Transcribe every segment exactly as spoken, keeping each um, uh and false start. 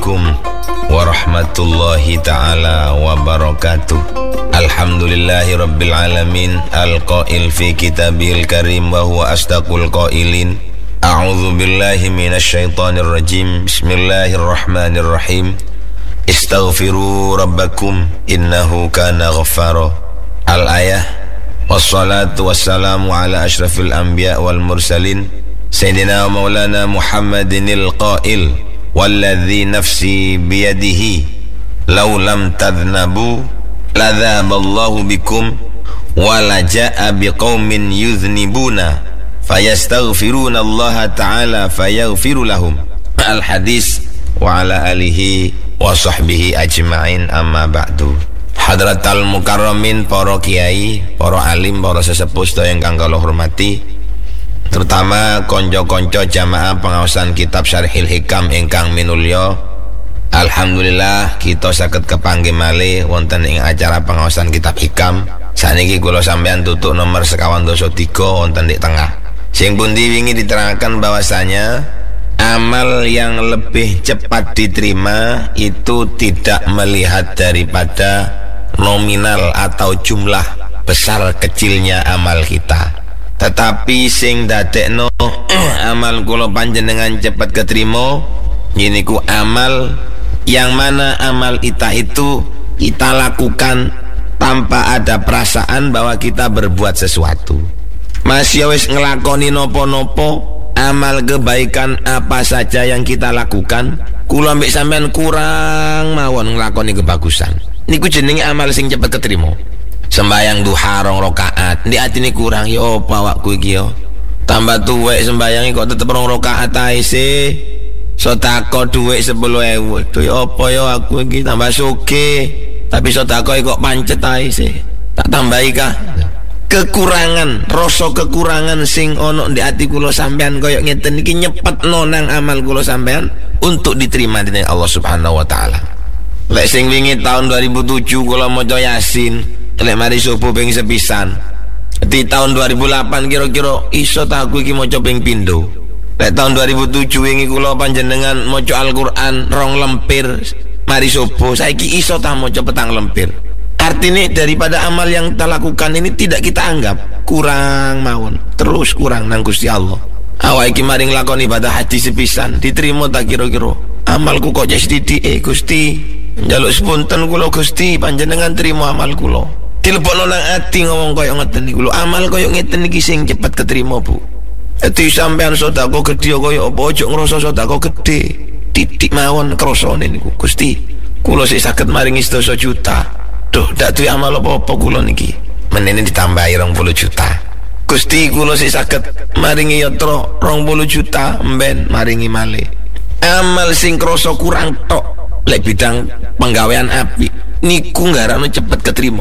Assalamualaikum warahmatullahi ta'ala wabarakatuh. Alhamdulillahi rabbil alamin, al-qail fi kitabihil karim wa huwa asdaqul qailin. A'udzu billahi minasy syaithanir rajim. Bismillahirrahmanirrahim. Istaghfiru rabbakum innahu kana ghaffara. Al-ayah. Wassalatu wassalamu ala asyrafil anbiya wal mursalin Sayyidina wa maulana Muhammadinil qail, walladzi nafsi biyadihi law lam tadhnabu ladhaballahu bikum wa laja'a biqaumin yudhnibuna fayastaghfiruna Allah ta'ala fayaghfiru lahum. Al-hadis wa ala alihi wa sahbihi ajma'in, amma ba'du. Hadratal mukarramin, para kiai, para alim, para sesepuh sedaya ingkang kula hormati, terutama konco-konco jamaah pengawasan kitab Syarhil Hikam ingkang minulya. Alhamdulillah kita saged kepanggih malih wonten ing acara pengawasan kitab Hikam. Saniki kula sampeyan tutuk nomor sekawan dasa tiga wonten di tengah. Sing pundi wingi diterangkan bahwasanya amal yang lebih cepat diterima itu tidak melihat daripada nominal atau jumlah besar kecilnya amal kita, tetapi sing dadekno amal kula panjenengan cepat ketrima yiniku amal yang mana amal kita itu kita lakukan tanpa ada perasaan bahwa kita berbuat sesuatu. Masih wis ngelakoni nopo-nopo amal kebaikan apa saja yang kita lakukan, kula mbek sampean kurang mawon ngelakoni kebagusan, niku jenenge amal sing cepet ketrima. Sembayang duha rong rakaat ndek atine kurang ya apa awakku iki ya, tambah tuwek sembayange kok tetep rong rakaat ae sih. Sedekah dhuwit sepuluh ewu aduh ya apa ya aku iki tambah sugih tapi sedekah kok pancet ae sih, tak tambahi kah. Kekurangan, rasa kekurangan sing ono ndek ati kula sampean kaya ngeten iki nyepetno nang amal kula sampean untuk diterima dening Allah Subhanahu wa taala. Lek sing wingi tahun dua ribu tujuh kula maca Yasin, lek mari subuh ping sepisan. Di tahun dua ribu delapan kira-kira iso ta aku iki maca ping pindho. Lek tahun dua ribu tujuh wingi kula panjenengan maca Al-Qur'an rong lempir mari subuh, saiki iso ta maca petang lempir. Artinya daripada amal yang kita lakukan ini tidak kita anggap kurang mawon, terus kurang nang Gusti Allah. Awak iki mari nglakoni ibadah haji sepisan, diterima tak kira-kira? Amalku kok jes sithik eh Gusti. Njaluk sepunten kula Gusti, panjenengan terima amal kula. Dilebokno nang ati ngomong kaya ngeten niku lho, amal kaya ngeten iki sing cepet keterima, Bu. Ati sampean sedekah gedhe kaya apa, ojo ngrasa sedekah gedhe. Titik mawon krasane niku. Gusti, kula sik saged maringi sedasa juta. Duh, dak duwe amal apa-apa kula niki. Menene ditambahi rong puluh juta. Gusti, kula sik saged maringi yatra rong puluh juta, mben maringi malih. Amal sing krasa kurang tok lek bidang penggawean apik niku nggarane cepet ketrima.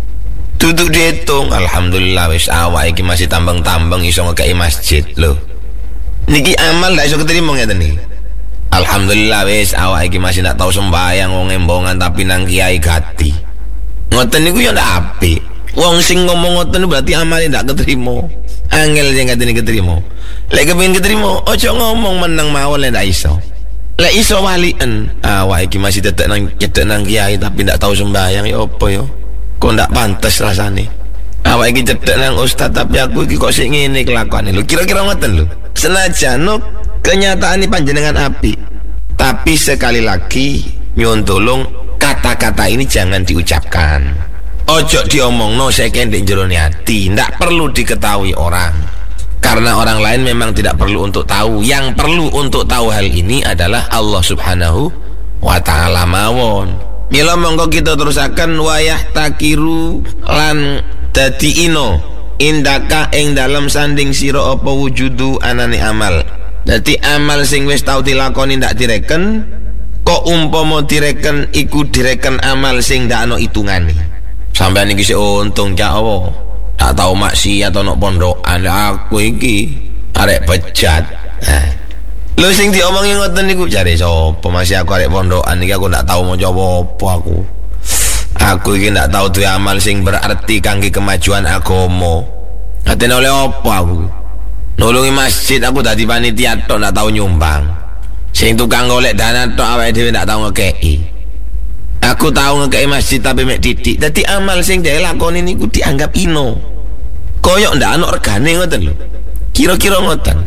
Duduk dihitung, alhamdulillah wis awak iki masih tambeng-tambeng iso ngekeki masjid lho. Niki amal ndak iso ketrima ngeten iki. Alhamdulillah wis awak iki masih ndak tau sembahyang wong embongan tapi nang kiai gati. Ngoten niku ya ndak apik. Wong sing ngomong ngoten berarti amale ndak ketrima. Angel sing ngateni ketrima. Lek kepengin ketrima, ojo ngomong meneng mawon lek ndak iso. Lek iso walien, awak iki masih tetek nang cedek nang kiai tapi ndak tau sembahyang ya apa ya? Kok ndak pantes rasane. Awak iki cedek nang ustaz tapi aku iki kok sik ngene kelakuane lho. Kira-kira ngoten lho. Senajan no kenyataan ini panjenengan apik, tapi sekali lagi nyuwun tolong kata-kata ini jangan diucapkan. Ojo diomongno seke ndek jerone ati, ndak perlu diketahui orang. Karena orang lain memang tidak perlu untuk tahu. Yang perlu untuk tahu hal ini adalah Allah Subhanahu wa ta'ala mawon. Mila monggo kita terusaken wayah takiru lan dadi ino indaka ing dalam sanding sira apa wujudu anane amal. Dadi amal sing wis tau dilakoni ndak direken, kok umpama direken iku direken amal sing ndak ana hitungane. Sampeyan iki sik untung cak apa? Tak tau maksiat ana pondokan, aku iki arek bejat. Nah, lho sing diomongi ngoten niku jare sapa? Masih aku arek pondokan iki aku ndak tau maca apa-apa aku. Aku iki ndak tau duwe amal sing berarti kangge kemajuan agama. Atene oleh apa aku? Nulungi masjid aku dadi panitia tok ndak tau nyumbang. Sing tukang golek dana tok awake dhewe ndak tau ngekeki. Aku tau ngekeki masjid tapi mek didik. Dadi amal sing dhewe lakoni niku dianggap ino. Koyok ndak ana regane ngoten lho. Kira-kira ngoten.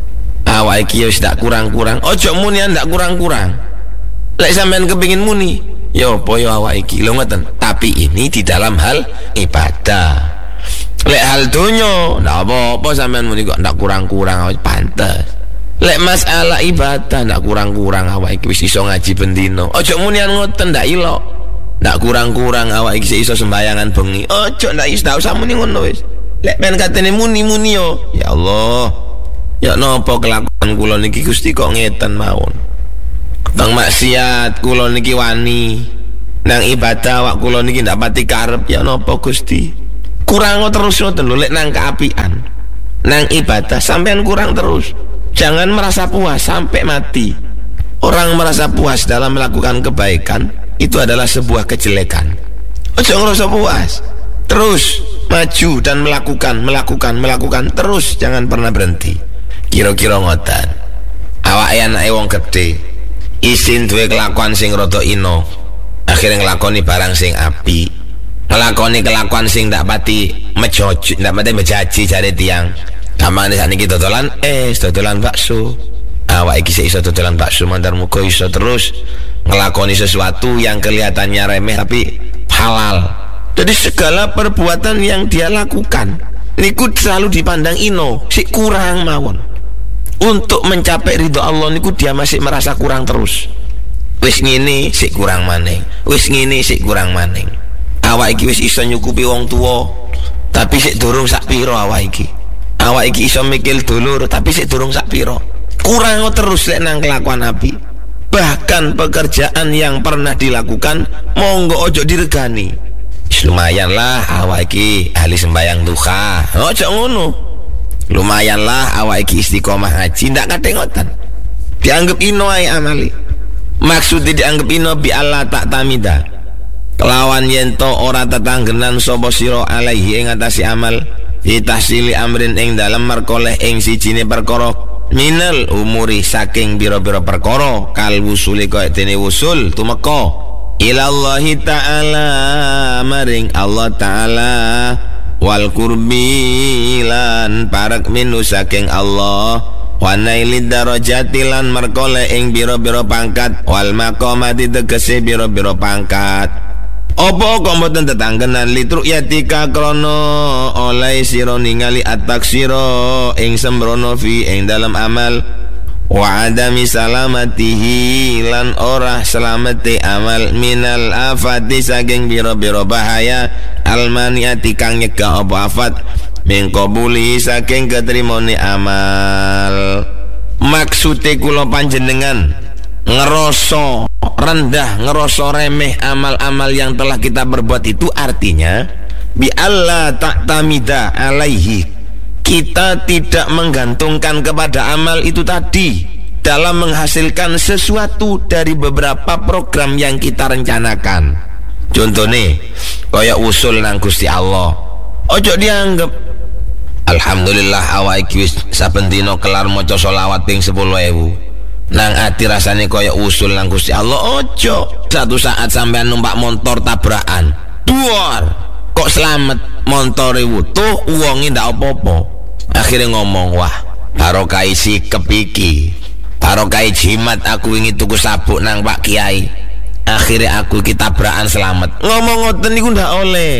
Awake iki wis ndak kurang-kurang. Ojo muni ndak kurang-kurang. Lek sampean kepengin muni, yo apa yo awake iki lho ngoten. Tapi ini di dalam hal ibadah. Lek hal donya ndak apa-apa sampean muni kok ndak kurang-kurang, pantes. Lek masalah ibadah ndak kurang-kurang awake iki wis iso ngaji bendino. Ojo munian ngoten ndak ilok. Ndak kurang-kurang awake iki iso sembayangan bengi. Ojo ndak is ndak usah muni ngono wis. Lek men katene muni-muni yo. Ya Allah. Ya napa kelakuan kula niki Gusti kok ngeten mawon. Bang maksiat kula niki wani. Nang ibadah awak kula niki ndak pati karep. Ya napa Gusti? Kurang terus ngoten lho lek nang keapian. Nang ibadah sampean kurang terus. Jangan merasa puas sampai mati. Orang merasa puas dalam melakukan kebaikan itu adalah sebuah kejelekan. Ojo ngerasa puas, terus maju dan melakukan, melakukan, melakukan terus, jangan pernah berhenti. Kira-kira ngoten. Awake anake wong gedhe, isin duwe kelakuan sing rada ino, akhirnya nglakoni barang sing apik, nglakoni kelakuan sing ndak pati mejojo, ndak pati mejaji jare tiyang. Kamane sakniki dodolan es, dodolan bakso. Awak iki iso dodolan bakso mandar muga iso terus ngelakoni sesuatu yang kelihatannya remeh tapi halal. Jadi segala perbuatan yang dia lakukan niku selalu dipandang ino, sik kurang mawon. Untuk mencapai ridho Allah niku dia masih merasa kurang terus. Wis ngene sik kurang maning, wis ngene sik kurang maning. Awak iki wis iso nyukupi wong tuwa, tapi sik durung sak piro awak iki. Awak iki iso mikil dulur tapi sik durung sak piro. Kurang terus lek nang kelakuan api. Bahkan pekerjaan yang pernah dilakukan monggo ojo diregani. Lumayan lah awak iki ahli sembayang duha. Ojo ngono. Lumayan lah awak iki istiqomah ngaji, ndak kate ngoten. Dianggap ino ae amali. Maksudnya dianggap ino bi Allah tak tamida. Kelawan yento ora tetanggenan sapa sira alaihi ing atase amal. Ditahsili amrin ing dalam merkoleh ing sijine perkara minal umuri saking biro-biro perkara kal wusuli kaya dene wusul tumeka ilallahi ta'ala maring Allah ta'ala wal kurbi lan parek minu saking Allah wa nailid darajati lan merkoleh ing biro-biro pangkat wal maqamati tegese biro-biro pangkat. Apa kok mboten tetanggenan litruk yatika krono oleh sira ningali at-taksira ing sembrono fi ing dalam amal wa adami salamatihi lan ora selamete amal minal afati saking biro-biro bahaya almaniati kang nyegah apa afat min qabuli saking ketrimone amal. Maksude kula panjenengan ngeroso rendah, ngeroso remeh amal-amal yang telah kita berbuat itu artinya bi Allah tak tamida alaihi, kita tidak menggantungkan kepada amal itu tadi dalam menghasilkan sesuatu dari beberapa program yang kita rencanakan. Contohnya kaya usul nang Gusti Allah, ojo dianggap alhamdulillah awak iki wis saben dina kelar maca selawat ping sepuluh ewu nang ati rasane kaya usul nang Gusti Allah. Ojo satu saat sampean numpak motor tabrakan duar kok selamat montore wutuh uangnya ndak apa-apa, akhirnya ngomong wah barokah sikep iki, barokah jimat aku ingin tuku sabuk nang Pak Kiai, akhirnya aku kita tabrakan selamat. Ngomong ngoten niku ndak oleh.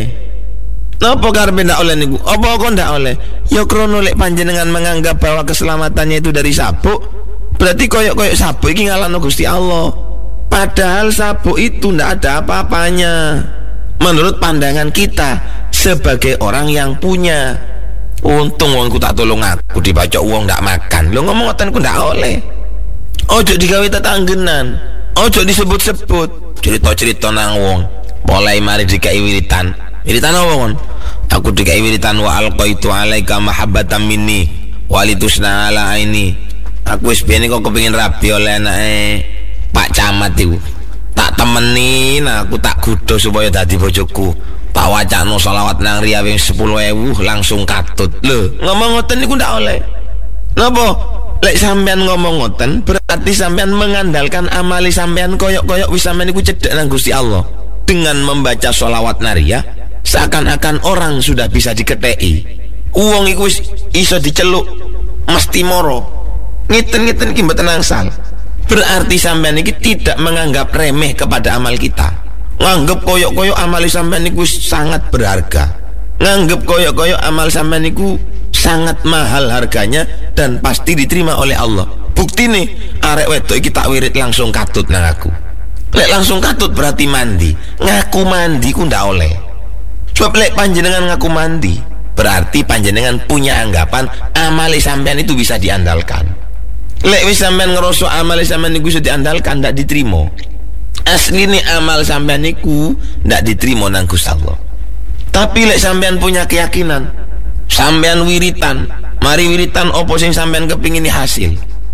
Napa karepe ndak oleh niku? Apa kok ndak oleh? Ya krono lek panjenengan menganggap bahwa keselamatannya itu dari sabuk, berarti koyok-koyok sabuk iki ngalahno Gusti Allah. Padahal sabuk itu ndak ada apa-apanya menurut pandangan kita sebagai orang yang punya. Untung wongku tak tolong aku dibaca uang ndak makan. Lo ngomong ngoten ku ndak oleh. Ojo digawe tetanggenan, ojo disebut-sebut cerita-cerita nang wong. Mulai mari dikai wiritan. Wiritan apa kon? Aku dikai wiritan wa alqaitu alaika mahabbatan minni walitusna ala aini. Aku wis biyen kok kepengin rabi oleh anake Pak Camat iku. Tak temenin, aku tak gudo supaya dadi bojoku. Tak wacano selawat nang riya wing sepuluh ewu langsung katut. Lho, ngomong ngoten niku ndak oleh. Napa? Lek sampean ngomong ngoten Berarti sampean mengandalkan amali sampean koyok-koyok wis sampean iku cedhek nang Gusti Allah. Dengan membaca sholawat nariyah, seakan-akan orang sudah bisa diketheki. Wong iku wis iso diceluk mesti moro. Ngiten-ngiten iki mboten angsal. Berarti sampean iki tidak menganggap remeh kepada amal kita. Nganggep koyok-koyok amal sampean iku sangat berharga. Nganggep koyok-koyok amal sampean iku sangat mahal harganya dan pasti diterima oleh Allah. Bukti nih, arek wedok iki tak wirid langsung katut nang aku. Lek langsung katut berarti mandi. Ngaku mandi ku ndak oleh. Sebab lek panjenengan ngaku mandi, berarti panjenengan punya anggapan amali sampean itu bisa diandalkan. Lek wis sampean ngerasa amali sampean iku bisa diandalkan, ndak diterima. Asline amal sampean iku ndak diterima nang Gusti Allah. Tapi lek sampean punya keyakinan, sampean wiritan, mari wiritan opo sing sampean kepingin hasil.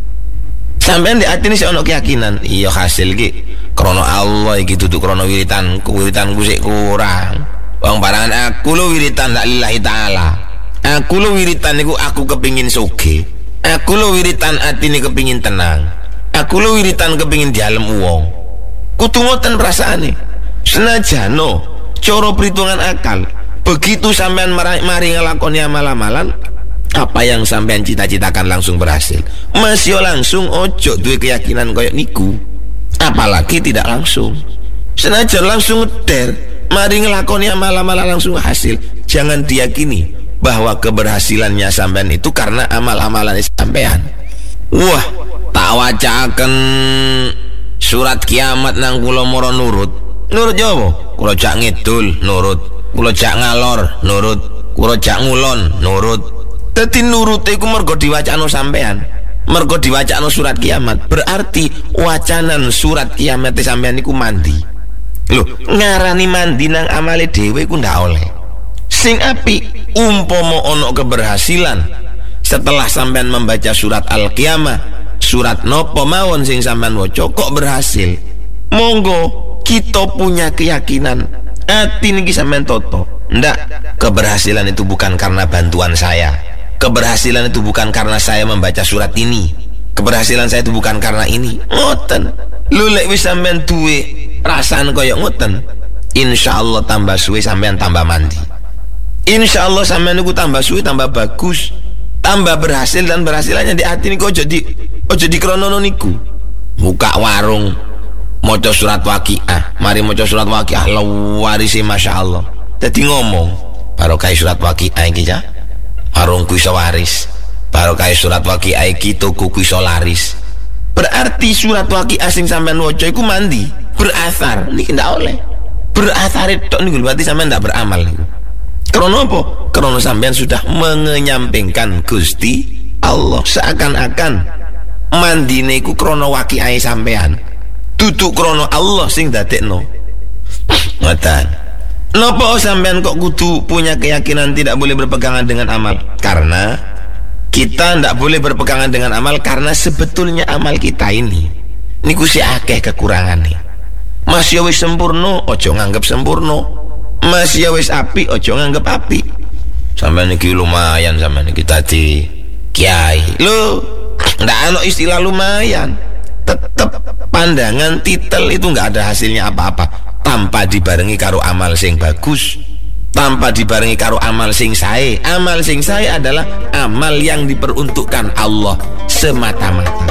Sampean di hati ini sih ono keyakinan, iya hasil ki krono Allah iki duduk krono wiritan, wiritanku sik kurang. Wong parangan aku lo wiritan tak lillahi taala. Aku lo wiritan niku aku kepingin sugih. Aku lo wiritan atine kepingin tenang. Aku lo wiritan kepingin dialem wong. Kudu ngoten perasaane. Senajano cara perhitungan akal, begitu sampean mari, mari ngelakoni amal-amalan, apa yang sampean cita-citakan langsung berhasil. Masih langsung ojo duwe keyakinan koyok niku. Apalagi tidak langsung. Senajan langsung ngeder, mari ngelakoni amal-amalan langsung hasil. Jangan diyakini bahwa keberhasilannya sampean itu karena amal-amalan sampean. Wah, tak wacaken surat kiamat nang kula moro nurut. Nurut Jawa, kula jak ngidul nurut, kula jak ngalor nurut, kula jak ngulon nurut. Dadi nurut iku mergo diwacana sampean, mergo diwacana surat kiamat. Berarti wacanan surat kiamat sampean iku mandi. Loh, ngarani mandi nang amale dhewe iku ndak oleh. Sing apik umpama ana keberhasilan setelah sampean membaca surat Al-Qiyamah, surat nopo mawon sing sampean waca kok berhasil. Monggo kita punya keyakinan hati niki sampean toto. Ndak, keberhasilan itu bukan karena bantuan saya. Keberhasilan itu bukan karena saya membaca surat ini. Keberhasilan saya itu bukan karena ini. Ngoten. Lu lek wis sampean duwe rasane koyo ngoten, insyaallah tambah suwe sampean tambah mandi. Insyaallah sampean niku tambah suwe tambah bagus, tambah berhasil, dan berhasilannya di hati niku ojo di ojo di kronono niku. Buka warung maca surat Waqiah, mari maca surat Waqiah lawarisi masyaallah. Dadi ngomong barokah surat Waqiah iki ya. Warungku iso waris. Barokah surat Waqiah iki tukuku iso laris. Berarti surat Waqiah sing sampean waca iku mandi, berasar. Niki ndak oleh. Berasar tok niku berarti sampean ndak beramal niku. Karena apa? Karena sampean sudah mengenyampingkan Gusti Allah, seakan-akan mandine iku krana Waqiah sampean. Duduk krono Allah sing dadekno. Ngoten. Napa sampean kok kudu punya keyakinan tidak boleh berpegangan dengan amal? Karena kita tidak boleh berpegangan dengan amal karena sebetulnya amal kita ini niku si akeh kekurangane. Masih wis sempurna, ojo nganggep sempurna. Masih wis api, ojo nganggep api. Sampean iki lumayan, sampean iki tadi kiai. Lho, ndak ana istilah lumayan. Tetep pandangan titel itu nggak ada hasilnya apa-apa tanpa dibarengi karo amal sing bagus, tanpa dibarengi karo amal sing sae. Amal sing sae adalah amal yang diperuntukkan Allah semata-mata.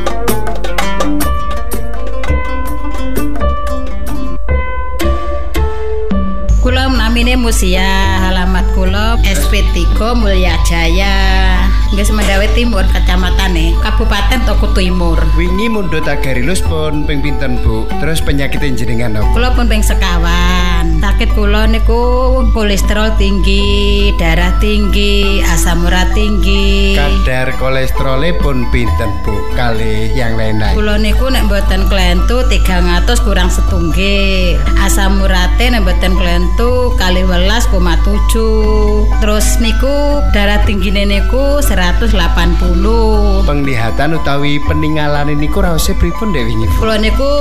Kula namine Musia, alamat kula S P tiga Mulya Jaya. Nggih Semendawe Timur, kacamatane Kabupaten Toko Timur. Wingi mundhut agarilus pun ping pinten, Bu? Terus penyakit jenengan apa? Kula pun ping sekawan. Sakit kula niku kolesterol tinggi, darah tinggi, asam urat tinggi. Kadar kolesterolnya pun pinten, Bu? Kali yang lain-lain. Kula niku nek mboten klentu tigang atus kurang setunggal. Asam urate nek mboten klentu kalih welas koma tujuh. Terus niku darah tinggine niku seratus delapan puluh. Penglihatan utawi peninggalan niku raosé pripun Dek wingi? Kula niku